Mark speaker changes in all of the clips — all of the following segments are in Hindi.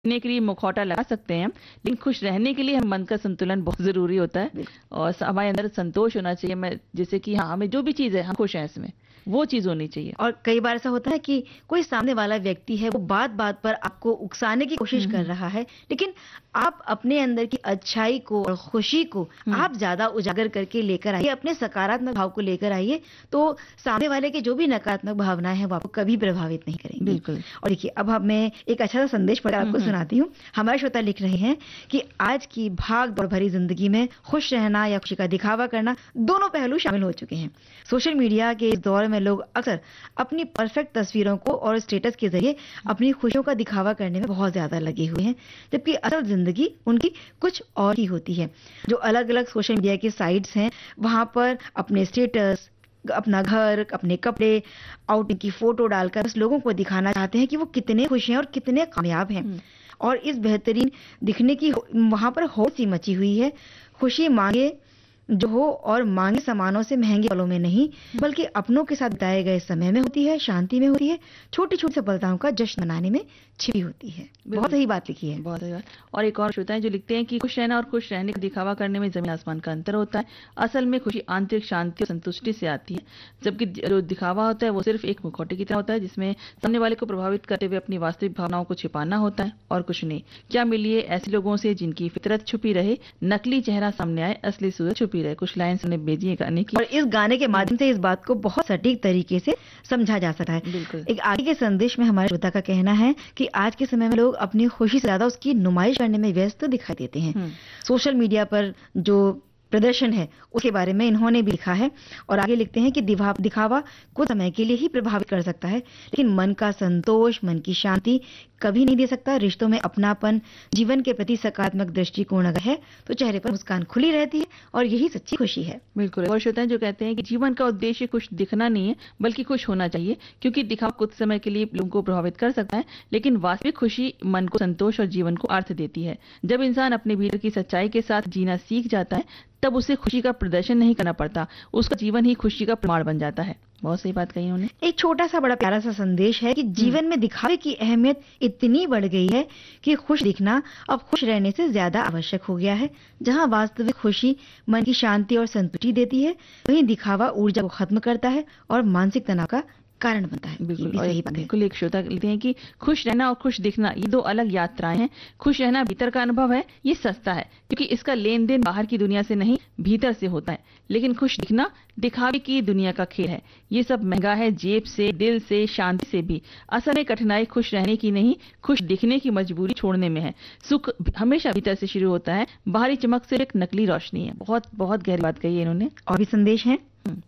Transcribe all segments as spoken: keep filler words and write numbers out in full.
Speaker 1: रहने के लिए मुखौटा लगा सकते हैं, लेकिन खुश रहने के लिए हम मन का संतुलन बहुत ज़रूरी होता है और स हमारे अंदर संतोष होना चाहिए। मैं जैसे कि हाँ, हमें जो भी चीज़ है, हम खुश हैं इसमें, वो चीज़ होनी चाहिए।
Speaker 2: और कई बार ऐसा होता है कि कोई सामने वाला व्यक्ति है, वो बात-बात पर आपको उकसाने की कोशिश
Speaker 1: हुँ,
Speaker 2: कर
Speaker 1: हुँ।
Speaker 2: रहा है, लेकिन आप अपने अंदर की अच्छाई को और खुशी को
Speaker 1: हुँ।
Speaker 2: आप ज़्यादा उजागर करके लेकर आइए, अपने सकारात्मक भाव को लेकर आइए, तो सामने वाले की जो भी नकारात्मक भावनाएँ हैं, वो आपको कभी प्रभावित नहीं करेंगी।
Speaker 1: बिल्कुल।
Speaker 2: और देखिए, अब अब मैं एक अच्छा-सा संदेश पढ़कर
Speaker 1: हुँ,
Speaker 2: आपको
Speaker 1: हुँ।
Speaker 2: सुनाती हूँ। हमारे श्रोता लिख रहे हैं कि आज की भाग-दौड़ भरी ज़िंदगी में खुश रहना या खुशी का दिखावा करना, दोनों पहलू शामिल हो चुके हैं। सोशल मीडिया के इस दौर में लोग अक्सर अपनी परफेक्ट तस्वीरों को और स्टेटस के ज़रिए अपनी खुशियों का दिखावा करने में बहुत ज़्यादा लगे हुए हैं, जबकि असल ज़िंदगी उनकी कुछ और ही होती है। जो अलग-अलग सोशल मीडिया की साइट्स हैं, वहाँ पर अपने स्टेटस, अपना घर, अपने कपड़े, आउटिंग की फ़ोटो डालकर बस लोगों को दिखाना चाहते हैं कि वो कितने खुश हैं और कितने कामयाब हैं।
Speaker 1: हुँ।
Speaker 2: और इस बेहतरीन दिखने की हो वहाँ पर होड़ सी मची हुई है। खुशी माँगे जो हो और माँगे सामानों से महँगे पलों में नहीं, बल्कि अपनों के साथ बिताए गए समय में होती है, शांति में होती है, छोटी-छोटी सफलताओं का जश्न मनाने में छिपी होती है। बहुत
Speaker 1: बिल्कुल।
Speaker 2: सही बात लिखी है।
Speaker 1: बहुत सही बात। और एक और श्रोता है जो लिखते हैं कि खुश रहना और खुश रहने का दिखावा करने में ज़मीन आसमान का अंतर होता है। असल में खुशी आंतरिक शांति और संतुष्टि से आती है, जबकि जो दिखावा होता है वो सिर्फ़ एक मुखौटे की तरह होता है, जिसमें सामने वाले को प्रभावित करते हुए अपनी वास्तविक भावनाओं को छिपाना होता है और कुछ नहीं। क्या मिलिए ऐसे लोगों से जिनकी फितरत छुपी रहे, नकली चेहरा सामने आए, असली सूरत छुपी रहे। कुछ लाइन्स हमने भेजी हैं गाने की।
Speaker 2: और इस गाने के माध्यम से इस बात को बहुत सटीक तरीके से समझा जा सकता है।
Speaker 1: बिल्कुल।
Speaker 2: एक आगे के संदेश में हमारे श्रोता का कहना है कि आज के समय में लोग अपनी खुशी से ज़्यादा उसकी नुमाइश करने में व्यस्त दिखाई देते हैं।
Speaker 1: हुँ।
Speaker 2: सोशल मीडिया पर जो प्रदर्शन है, उसके बारे में इन्होंने भी लिखा है और आगे लिखते हैं कि दिभा दिखावा कुछ समय के लिए ही प्रभावित कर सकता है, लेकिन मन का संतोष, मन की शांति कभी नहीं दे सकता। रिश्तों में अपनापन, जीवन के प्रति सकारात्मक दृष्टिकोण अगर है, तो चेहरे पर मुस्कान खुली रहती है और यही सच्ची खुशी है।
Speaker 1: बिल्कुल। और श्रोता जो कहते हैं कि जीवन का उद्देश्य खुश दिखना नहीं है, बल्कि खुश होना चाहिए, क्योंकि दिखावा कुछ समय के लिए लोगों को प्रभावित कर सकता है, लेकिन वास्तविक खुशी मन को संतोष और जीवन को अर्थ देती है। जब इंसान अपने भीतर की सच्चाई के साथ जीना सीख जाता है, तब उसे खुशी का प्रदर्शन नहीं करना पड़ता, उसका जीवन ही खुशी का प्रमाण बन जाता है। बहुत सही बात कही उन्होंने।
Speaker 2: एक छोटा-सा बड़ा प्यारा-सा संदेश है कि जीवन में दिखावे की अहमियत इतनी बढ़ गई है कि खुश दिखना अब खुश रहने से ज़्यादा आवश्यक हो गया है। जहाँ वास्तविक खुशी मन की शांति और संतुष्टि देती है, वहीं दिखावा ऊर्जा को खत्म करता है और मानसिक तनाव का कारण बनता है। ये
Speaker 1: बिल्कुल।
Speaker 2: भी
Speaker 1: और
Speaker 2: सही
Speaker 1: एक
Speaker 2: बात है।
Speaker 1: बिल्कुल एक श्रोता लिखते हैं कि खुश रहना और खुश दिखना ये दो अलग यात्राएं हैं। खुश रहना भीतर का अनुभव है, ये सस्ता है, क्योंकि इसका लेन देन बाहर की दुनिया से नहीं भीतर से होता है, लेकिन खुश दिखना दिखावे की दुनिया का खेल है। ये सब महंगा है, जेब से, दिल से, शांति से भी। असल में कठिनाई खुश रहने की नहीं, खुश दिखने की मजबूरी छोड़ने में है। सुख हमेशा भीतर से शुरू होता है, बाहरी चमक सिर्फ एक नकली रोशनी है। बहुत बहुत गहरी बात कही है इन्होंने।
Speaker 2: और भी संदेश हैं?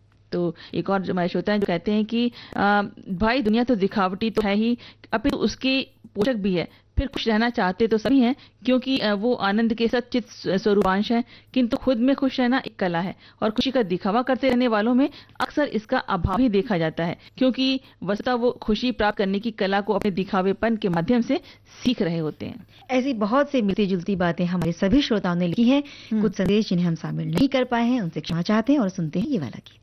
Speaker 1: तो एक और जो हमारे श्रोता हैं जो कहते हैं कि आ, भाई दुनिया तो दिखावटी तो है ही, अपितु उसके पोषक भी है। फिर खुश रहना चाहते तो सभी हैं, क्योंकि आ, वो आनंद के सच्चित स्वरूपांश हैं, किंतु खुद में खुश रहना एक कला है और खुशी का दिखावा करते रहने वालों में अक्सर इसका अभाव ही देखा जाता है, क्योंकि वस्तुतः वो खुशी प्राप्त करने की कला को अपने दिखावेपन के माध्यम से सीख रहे होते हैं।
Speaker 2: ऐसी बहुत सी मिलती-जुलती बातें हमारे सभी श्रोताओं ने लिखी हैं। कुछ संदेश जिन्हें हम शामिल नहीं कर पाए हैं, उनसे क्षमा चाहते हैं और सुनते हैं ये वाला गीत।